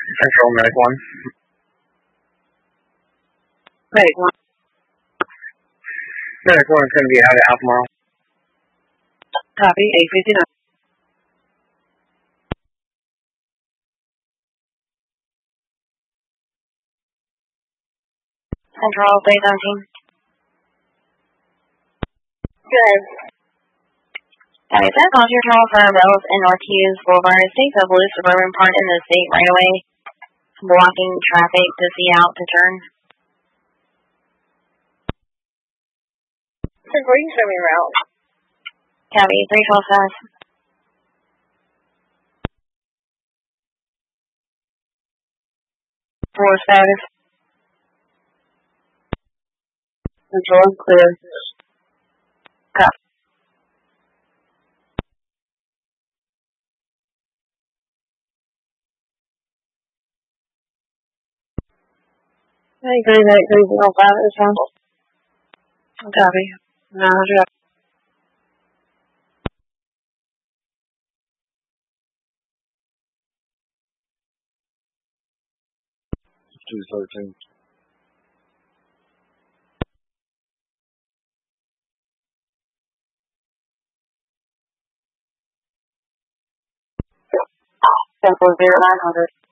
Central Medic 1. Medic 1. Medic 1 is going to be out at Albemarle. Copy, 859. Central, Bay 17. Good. Copy, that calls your Charles Bells and North Hughes Boulevard, State of Blue Suburban Part in the state right away, blocking traffic to see out to turn. So where you show me route? Copy, 312 south. Four status. Control clear. Copy. Hey, green 8305 is on. Copy. 900. $213. Central 0900.